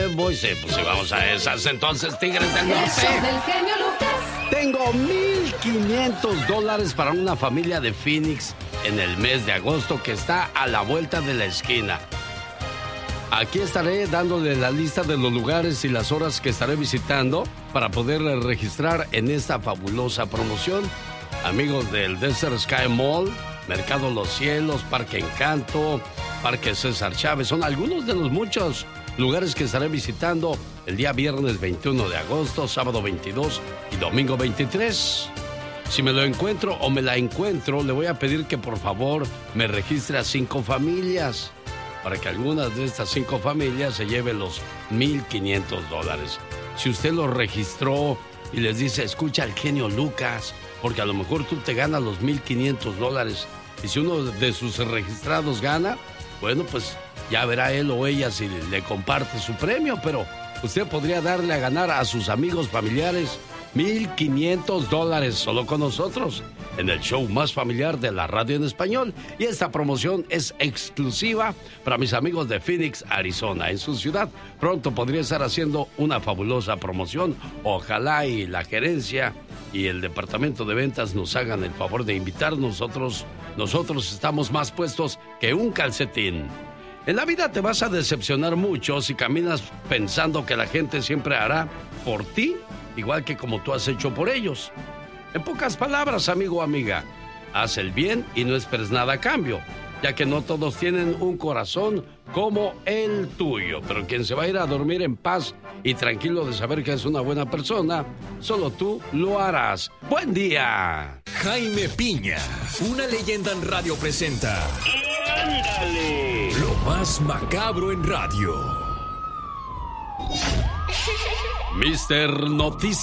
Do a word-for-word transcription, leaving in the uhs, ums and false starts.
Backstreet Boys. Eh, pues si vamos a esas, entonces Tigres del Norte. El show del genio Lucas. Tengo mil quinientos dólares para una familia de Phoenix en el mes de agosto que está a la vuelta de la esquina. Aquí estaré dándole la lista de los lugares y las horas que estaré visitando para poder registrar en esta fabulosa promoción. Amigos del Desert Sky Mall, Mercado Los Cielos, Parque Encanto, Parque César Chávez, son algunos de los muchos lugares que estaré visitando el día viernes veintiuno de agosto, sábado veintidós y domingo veintitrés. Si me lo encuentro o me la encuentro, le voy a pedir que por favor me registre a cinco familias, para que algunas de estas cinco familias se lleven los mil quinientos dólares. Si usted lo registró y les dice, escucha al genio Lucas, porque a lo mejor tú te ganas los mil quinientos dólares. Y si uno de sus registrados gana, bueno, pues ya verá él o ella si le comparte su premio, pero usted podría darle a ganar a sus amigos familiares mil quinientos dólares solo con nosotros en el show más familiar de la radio en español. Y esta promoción es exclusiva para mis amigos de Phoenix, Arizona. En su ciudad pronto podría estar haciendo una fabulosa promoción. Ojalá y la gerencia y el departamento de ventas nos hagan el favor de invitar. Nosotros, nosotros estamos más puestos que un calcetín. En la vida te vas a decepcionar mucho si caminas pensando que la gente siempre hará por ti igual que como tú has hecho por ellos. En pocas palabras, amigo o amiga, haz el bien y no esperes nada a cambio, ya que no todos tienen un corazón como el tuyo. Pero quien se va a ir a dormir en paz y tranquilo de saber que es una buena persona, solo tú lo harás. ¡Buen día! Jaime Piña, una leyenda en radio presenta... ¡Ándale! Lo más macabro en radio. mister Noticias.